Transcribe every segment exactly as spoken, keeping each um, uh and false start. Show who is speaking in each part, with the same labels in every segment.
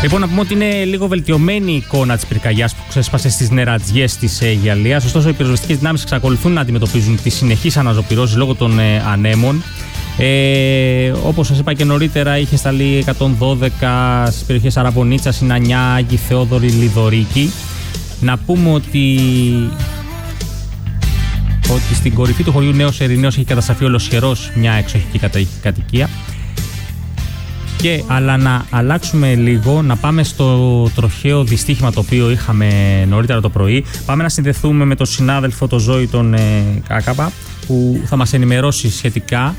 Speaker 1: Λοιπόν, να πούμε ότι είναι λίγο βελτιωμένη η εικόνα της πυρκαγιάς που ξέσπασε στις νερατζιές της ε, Γαλλίας. Ωστόσο, οι πυροσβεστικές δυνάμεις εξακολουθούν να αντιμετωπίζουν τις συνεχείς αναζωπυρώσεις λόγω των ε, ανέμων. Ε, όπως σας είπα και νωρίτερα, είχε σταλεί εκατόν δώδεκα στις περιοχές Αραβωνίτσα, Σινανιά, Άγιοι Θεόδωρη, Λιδωρίκη. Να πούμε ότι, ότι στην κορυφή του χωριού Νέος Ερηναίος έχει καταστραφεί ολοσχερός μια εξοχική κατοικία. Και, αλλά να αλλάξουμε λίγο, να πάμε στο τροχαίο δυστύχημα το οποίο είχαμε νωρίτερα το πρωί. Πάμε να συνδεθούμε με τον συνάδελφο, τον Ζώη τον ε, Κάκαπα, που θα μας ενημερώσει σχετικά.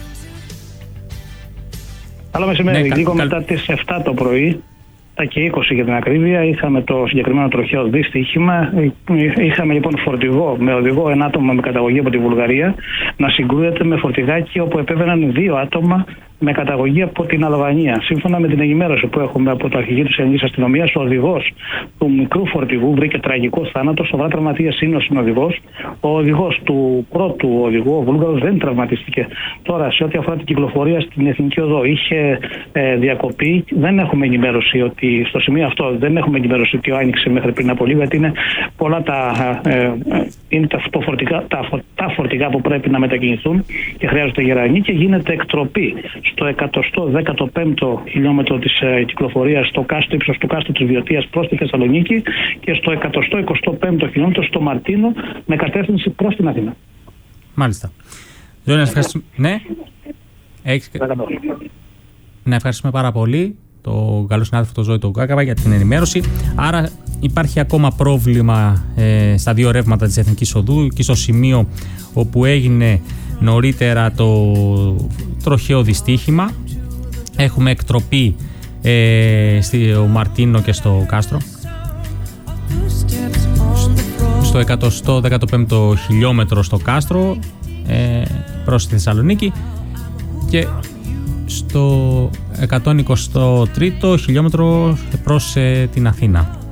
Speaker 2: Καλό μεσημέρι,
Speaker 1: ναι,
Speaker 2: λίγο
Speaker 1: κα...
Speaker 2: μετά τις εφτά το πρωί, τα και είκοσι για την ακρίβεια, είχαμε το συγκεκριμένο τροχαίο δυστύχημα. Είχαμε λοιπόν φορτηγό με οδηγό ένα άτομο με καταγωγή από τη Βουλγαρία να συγκρούεται με φορτηγάκι όπου επέβαιναν δύο άτομα με καταγωγή από την Αλβανία. Σύμφωνα με την ενημέρωση που έχουμε από το αρχηγείο της Ελληνικής Αστυνομίας, ο οδηγός του μικρού φορτηγού βρήκε τραγικό θάνατο. Σοβαρά τραυματίας είναι ο συνοδηγός. Ο οδηγός του πρώτου οδηγού, ο Βούλγαρος, δεν τραυματίστηκε. Τώρα, σε ό,τι αφορά την κυκλοφορία στην Εθνική Οδό, είχε ε, διακοπεί. Δεν έχουμε ενημέρωση ότι στο σημείο αυτό δεν έχουμε ενημέρωση ότι άνοιξε μέχρι πριν από λίγο, γιατί είναι πολλά τα, ε, είναι τα, φορτηγά, τα, τα φορτηγά που πρέπει να μετακινηθούν και χρειάζονται γερανοί και γίνεται εκτροπή στο εκατόν δέκατο πέμπτο χιλιόμετρο της ε, κυκλοφορίας στο κάστρο, ύψος του κάστρου της Βιωτίας προς τη Θεσσαλονίκη και στο εκατόν εικοστό πέμπτο χιλιόμετρο στο Μαρτίνο με κατεύθυνση προς την Αθήνα.
Speaker 1: Μάλιστα. Ζώνη, να ευχαριστούμε. Ναι. Έχεις... Να ευχαριστούμε πάρα πολύ τον καλό συνάδελφο τον Ζώη τον Κάκαπα για την ενημέρωση. Άρα υπάρχει ακόμα πρόβλημα ε, στα δύο ρεύματα της Εθνικής Οδού και στο σημείο όπου έγινε νωρίτερα το τροχαίο δυστύχημα. Έχουμε εκτροπή ε, στο Μαρτίνο και στο Κάστρο. Στο εκατόν δέκατο πέμπτο χιλιόμετρο στο Κάστρο ε, προς τη Θεσσαλονίκη και στο εκατόν εικοστό τρίτο χιλιόμετρο προς ε, την Αθήνα.